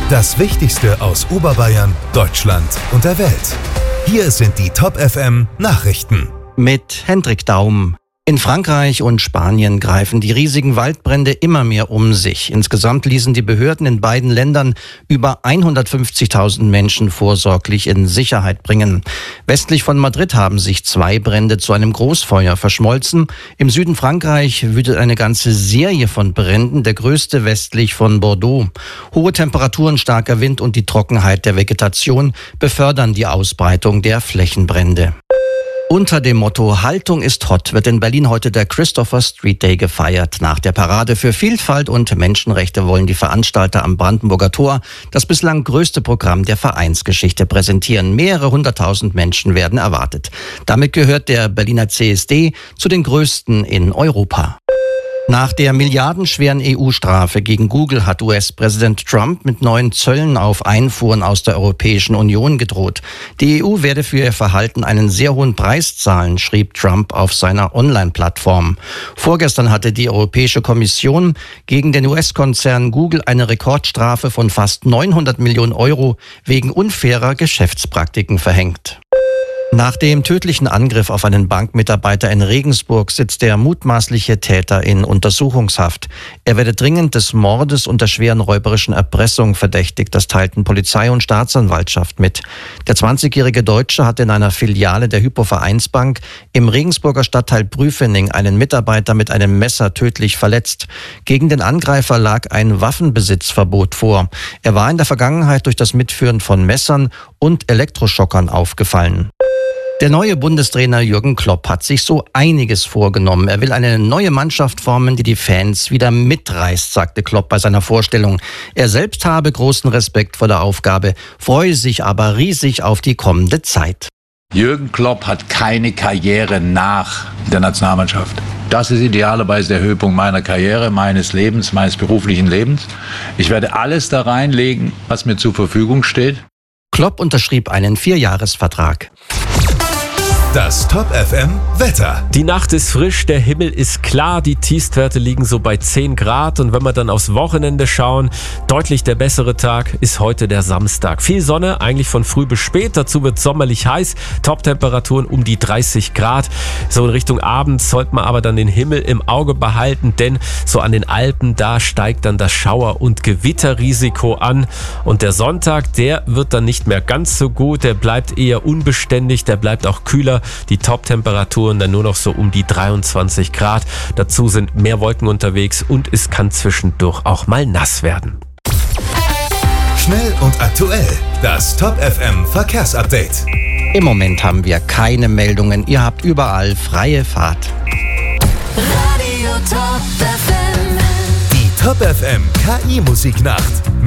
Das Wichtigste aus Oberbayern, Deutschland und der Welt. Hier sind die Top FM Nachrichten. Mit Hendrik Daum. In Frankreich und Spanien greifen die riesigen Waldbrände immer mehr um sich. Insgesamt ließen die Behörden in beiden Ländern über 150.000 Menschen vorsorglich in Sicherheit bringen. Westlich von Madrid haben sich 2 Brände zu einem Großfeuer verschmolzen. Im Süden Frankreich wütet eine ganze Serie von Bränden, der größte westlich von Bordeaux. Hohe Temperaturen, starker Wind und die Trockenheit der Vegetation befördern die Ausbreitung der Flächenbrände. Unter dem Motto Haltung ist hot wird in Berlin heute der Christopher Street Day gefeiert. Nach der Parade für Vielfalt und Menschenrechte wollen die Veranstalter am Brandenburger Tor das bislang größte Programm der Vereinsgeschichte präsentieren. Mehrere 100.000 Menschen werden erwartet. Damit gehört der Berliner CSD zu den größten in Europa. Nach der milliardenschweren EU-Strafe gegen Google hat US-Präsident Trump mit neuen Zöllen auf Einfuhren aus der Europäischen Union gedroht. Die EU werde für ihr Verhalten einen sehr hohen Preis zahlen, schrieb Trump auf seiner Online-Plattform. Vorgestern hatte die Europäische Kommission gegen den US-Konzern Google eine Rekordstrafe von fast 900 Millionen Euro wegen unfairer Geschäftspraktiken verhängt. Nach dem tödlichen Angriff auf einen Bankmitarbeiter in Regensburg sitzt der mutmaßliche Täter in Untersuchungshaft. Er werde dringend des Mordes und der schweren räuberischen Erpressung verdächtigt. Das teilten Polizei und Staatsanwaltschaft mit. Der 20-jährige Deutsche hat in einer Filiale der Hypo Vereinsbank im Regensburger Stadtteil Prüfening einen Mitarbeiter mit einem Messer tödlich verletzt. Gegen den Angreifer lag ein Waffenbesitzverbot vor. Er war in der Vergangenheit durch das Mitführen von Messern und Elektroschockern aufgefallen. Der neue Bundestrainer Jürgen Klopp hat sich so einiges vorgenommen. Er will eine neue Mannschaft formen, die die Fans wieder mitreißt, sagte Klopp bei seiner Vorstellung. Er selbst habe großen Respekt vor der Aufgabe, freue sich aber riesig auf die kommende Zeit. Jürgen Klopp hat keine Karriere nach der Nationalmannschaft. Das ist idealerweise der Höhepunkt meiner Karriere, meines Lebens, meines beruflichen Lebens. Ich werde alles da reinlegen, was mir zur Verfügung steht. Klopp unterschrieb einen 4-Jahres-Vertrag. Das Top FM Wetter. Die Nacht ist frisch, der Himmel ist klar, die Tiefstwerte liegen so bei 10 Grad und wenn wir dann aufs Wochenende schauen, deutlich der bessere Tag ist heute der Samstag. Viel Sonne, eigentlich von früh bis spät, dazu wird sommerlich heiß, Toptemperaturen um die 30 Grad. So in Richtung Abend sollte man aber dann den Himmel im Auge behalten, denn so an den Alpen, da steigt dann das Schauer- und Gewitterrisiko an und der Sonntag, der wird dann nicht mehr ganz so gut, der bleibt eher unbeständig, der bleibt auch kühler. Die Top-Temperaturen dann nur noch so um die 23 Grad. Dazu sind mehr Wolken unterwegs und es kann zwischendurch auch mal nass werden. Schnell und aktuell. Das Top FM Verkehrsupdate. Im Moment haben wir keine Meldungen. Ihr habt überall freie Fahrt. Die Top FM KI Musiknacht.